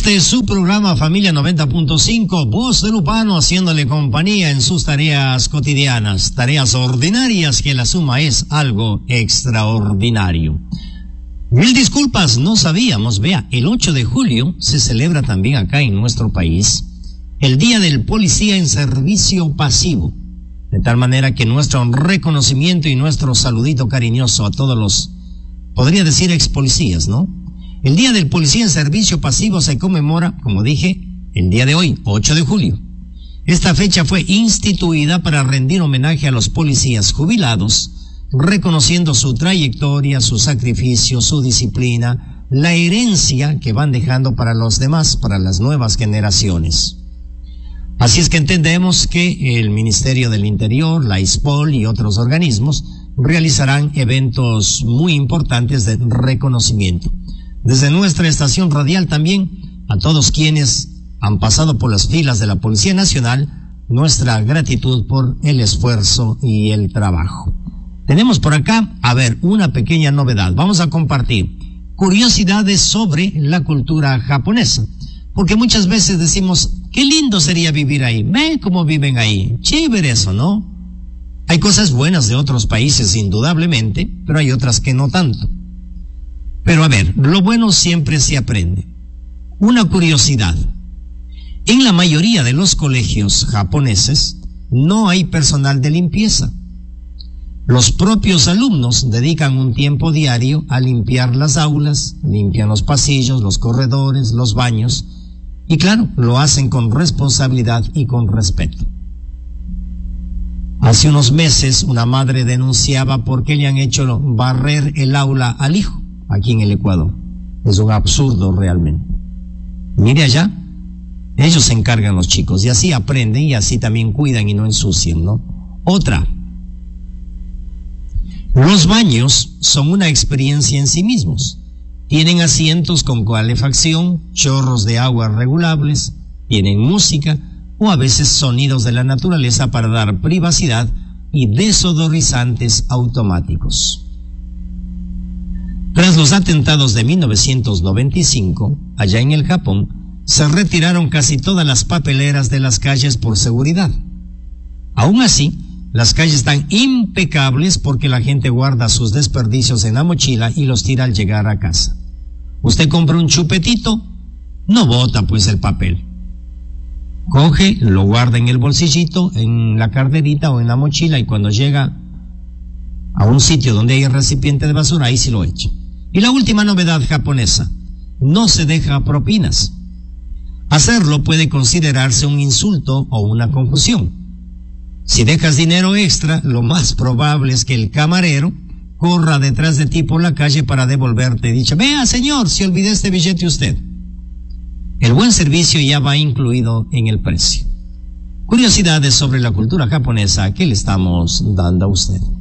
Este es su programa Familia 90.5, Voz de Lupano, haciéndole compañía en sus tareas cotidianas, tareas ordinarias que la suma es algo extraordinario. Mil disculpas, no sabíamos. Vea, el 8 de julio se celebra también acá en nuestro país el Día del Policía en Servicio Pasivo. De tal manera que nuestro reconocimiento y nuestro saludito cariñoso a todos los, podría decir, ex policías, ¿no? El Día del Policía en Servicio Pasivo se conmemora, como dije, el día de hoy, 8 de julio. Esta fecha fue instituida para rendir homenaje a los policías jubilados, reconociendo su trayectoria, su sacrificio, su disciplina, la herencia que van dejando para los demás, para las nuevas generaciones. Así es que entendemos que el Ministerio del Interior, la ISPOL y otros organismos realizarán eventos muy importantes de reconocimiento. Desde nuestra estación radial también, a todos quienes han pasado por las filas de la Policía Nacional, nuestra gratitud por el esfuerzo y el trabajo. Tenemos por acá, una pequeña novedad. Vamos a compartir curiosidades sobre la cultura japonesa. Porque muchas veces decimos, qué lindo sería vivir ahí. Ve cómo viven ahí. Chévere eso, ¿no? Hay cosas buenas de otros países, indudablemente, pero hay otras que no tanto. Pero lo bueno siempre se aprende. Una curiosidad. En la mayoría de los colegios japoneses no hay personal de limpieza. Los propios alumnos dedican un tiempo diario a limpiar las aulas, limpian los pasillos, los corredores, los baños, y claro, lo hacen con responsabilidad y con respeto. Hace unos meses una madre denunciaba por qué le han hecho barrer el aula al hijo aquí en el Ecuador. Es un absurdo realmente. Mire allá, ellos se encargan los chicos y así aprenden y así también cuidan y no ensucian, ¿no? Otra. Los baños son una experiencia en sí mismos. Tienen asientos con calefacción, chorros de agua regulables, tienen música o a veces sonidos de la naturaleza para dar privacidad y desodorizantes automáticos. Tras los atentados de 1995, allá en el Japón, se retiraron casi todas las papeleras de las calles por seguridad. Aún así, las calles están impecables porque la gente guarda sus desperdicios en la mochila y los tira al llegar a casa. Usted compra un chupetito, no bota pues el papel. Coge, lo guarda en el bolsillito, en la carterita o en la mochila y cuando llega a un sitio donde hay recipiente de basura, ahí sí lo echa. Y la última novedad japonesa, no se deja propinas. Hacerlo puede considerarse un insulto o una confusión. Si dejas dinero extra, lo más probable es que el camarero corra detrás de ti por la calle para devolverte dicha. Vea, señor, si olvidé este billete usted. El buen servicio ya va incluido en el precio. Curiosidades sobre la cultura japonesa que le estamos dando a usted.